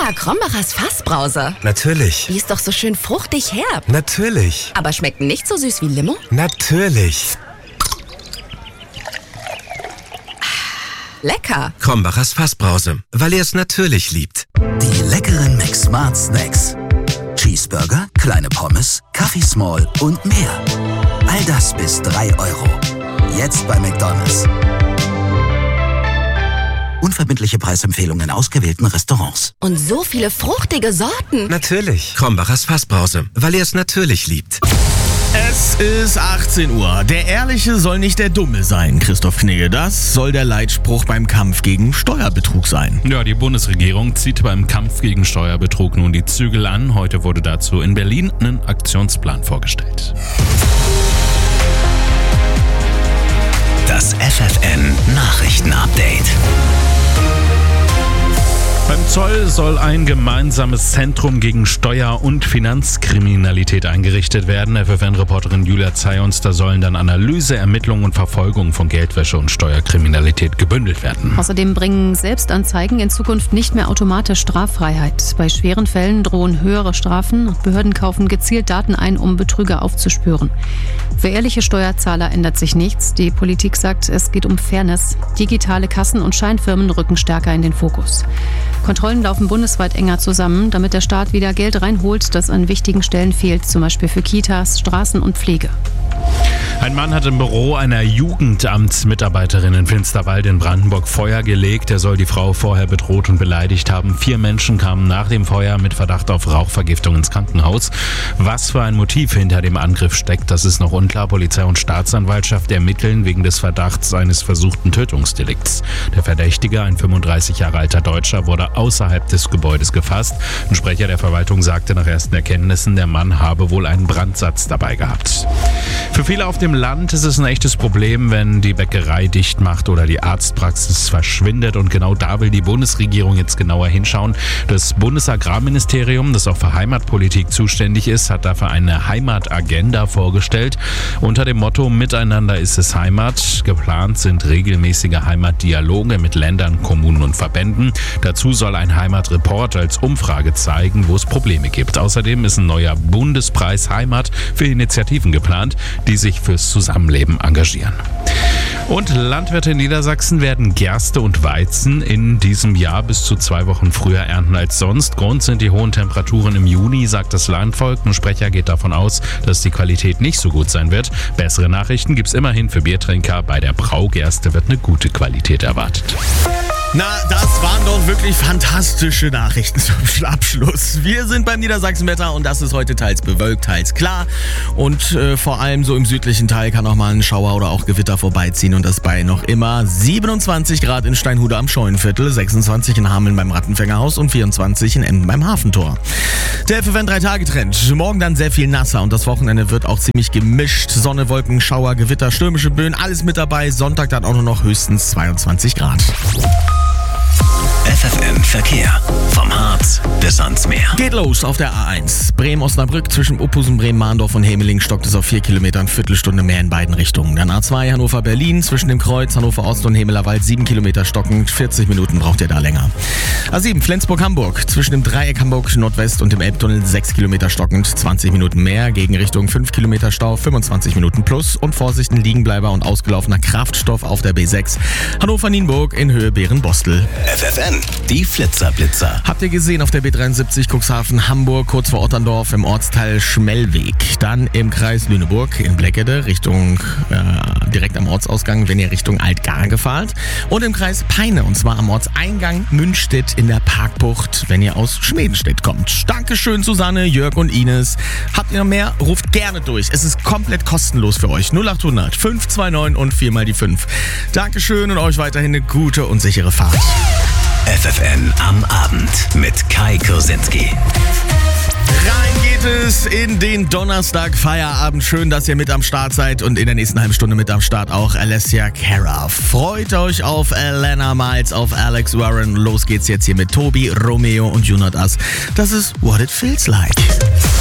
Lecker, Krombacher's Fassbrause. Natürlich. Die ist doch so schön fruchtig herb. Natürlich. Aber schmeckt nicht so süß wie Limo? Natürlich. Lecker. Krombacher's Fassbrause, weil er es natürlich liebt. Die leckeren McSmart Snacks. Cheeseburger, kleine Pommes, Kaffee Small und mehr. All das bis 3 €. Jetzt bei McDonald's. Unverbindliche Preisempfehlungen in ausgewählten Restaurants. Und so viele fruchtige Sorten. Natürlich. Krombacher's Fassbrause, weil er es natürlich liebt. Es ist 18 Uhr. Der Ehrliche soll nicht der Dumme sein, Christoph Knigge. Das soll der Leitspruch beim Kampf gegen Steuerbetrug sein. Ja, die Bundesregierung zieht beim Kampf gegen Steuerbetrug nun die Zügel an. Heute wurde dazu in Berlin ein Aktionsplan vorgestellt. Das FFN Nachrichtenupdate. Beim Zoll soll ein gemeinsames Zentrum gegen Steuer- und Finanzkriminalität eingerichtet werden. FFN-Reporterin Julia Zayons, da sollen dann Analyse, Ermittlung und Verfolgung von Geldwäsche und Steuerkriminalität gebündelt werden. Außerdem bringen Selbstanzeigen in Zukunft nicht mehr automatisch Straffreiheit. Bei schweren Fällen drohen höhere Strafen. Behörden kaufen gezielt Daten ein, um Betrüger aufzuspüren. Für ehrliche Steuerzahler ändert sich nichts. Die Politik sagt, es geht um Fairness. Digitale Kassen- und Scheinfirmen rücken stärker in den Fokus. Kontrollen laufen bundesweit enger zusammen, damit der Staat wieder Geld reinholt, das an wichtigen Stellen fehlt, zum Beispiel für Kitas, Straßen und Pflege. Ein Mann hat im Büro einer Jugendamtsmitarbeiterin in Finsterwalde in Brandenburg Feuer gelegt. Er soll die Frau vorher bedroht und beleidigt haben. 4 Menschen kamen nach dem Feuer mit Verdacht auf Rauchvergiftung ins Krankenhaus. Was für ein Motiv hinter dem Angriff steckt, das ist noch unklar. Polizei und Staatsanwaltschaft ermitteln wegen des Verdachts eines versuchten Tötungsdelikts. Der Verdächtige, ein 35 Jahre alter Deutscher, wurde außerhalb des Gebäudes gefasst. Ein Sprecher der Verwaltung sagte nach ersten Erkenntnissen, der Mann habe wohl einen Brandsatz dabei gehabt. Für viele auf dem Land ist es ein echtes Problem, wenn die Bäckerei dicht macht oder die Arztpraxis verschwindet. Und genau da will die Bundesregierung jetzt genauer hinschauen. Das Bundesagrarministerium, das auch für Heimatpolitik zuständig ist, hat dafür eine Heimatagenda vorgestellt. Unter dem Motto Miteinander ist es Heimat. Geplant sind regelmäßige Heimatdialoge mit Ländern, Kommunen und Verbänden. Dazu soll ein Heimatreport als Umfrage zeigen, wo es Probleme gibt. Außerdem ist ein neuer Bundespreis Heimat für Initiativen geplant, die sich fürs Zusammenleben engagieren. Und Landwirte in Niedersachsen werden Gerste und Weizen in diesem Jahr bis zu 2 Wochen früher ernten als sonst. Grund sind die hohen Temperaturen im Juni, sagt das Landvolk. Ein Sprecher geht davon aus, dass die Qualität nicht so gut sein wird. Bessere Nachrichten gibt's immerhin für Biertrinker. Bei der Braugerste wird eine gute Qualität erwartet. Na, das waren doch wirklich fantastische Nachrichten zum Abschluss. Wir sind beim Niedersachsenwetter und das ist heute teils bewölkt, teils klar. Und vor allem so im südlichen Teil kann auch mal ein Schauer oder auch Gewitter vorbeiziehen. Und das bei noch immer 27 Grad in Steinhude am Scheunenviertel, 26 in Hameln beim Rattenfängerhaus und 24 in Emden beim Hafentor. Der FFN 3-Tage-Trend. Morgen dann sehr viel nasser und das Wochenende wird auch ziemlich gemischt. Sonne, Wolken, Schauer, Gewitter, stürmische Böen, alles mit dabei. Sonntag dann auch nur noch höchstens 22 Grad. FFN Verkehr. Vom Harz bis ans Meer. Geht los auf der A1. Bremen-Osnabrück zwischen Uphusen, Bremen-Mahndorf und Hemeling stockt es auf 4 Kilometern, Viertelstunde mehr in beiden Richtungen. Dann A2 Hannover-Berlin zwischen dem Kreuz Hannover-Ost und Hemelerwald 7 Kilometer stockend. 40 Minuten braucht ihr da länger. A7 Flensburg-Hamburg zwischen dem Dreieck Hamburg-Nordwest und dem Elbtunnel 6 Kilometer stockend. 20 Minuten mehr. Gegenrichtung 5 Kilometer Stau, 25 Minuten plus. Und Vorsicht, ein Liegenbleiber und ausgelaufener Kraftstoff auf der B6. Hannover-Nienburg in Höhe Beeren-Bostel. FFN, die Flitzer-Blitzer. Habt ihr gesehen auf der B73 Cuxhaven Hamburg, kurz vor Otterndorf im Ortsteil Schmellweg. Dann im Kreis Lüneburg in Bleckede, Richtung direkt am Ortsausgang, wenn ihr Richtung Altgarge fahrt. Und im Kreis Peine, und zwar am Ortseingang Münstedt in der Parkbucht, wenn ihr aus Schmedenstedt kommt. Dankeschön, Susanne, Jörg und Ines. Habt ihr noch mehr? Ruft gerne durch. Es ist komplett kostenlos für euch. 0800 529 und 4 mal die 5. Dankeschön und euch weiterhin eine gute und sichere Fahrt. FFN am Abend mit Kai Kursinski. Rein geht es in den Donnerstag-Feierabend. Schön, dass ihr mit am Start seid und in der nächsten halben Stunde mit am Start auch Alessia Cara. Freut euch auf Elena Miles, auf Alex Warren. Los geht's jetzt hier mit Tobi, Romeo und Jonas. Das ist What It Feels Like.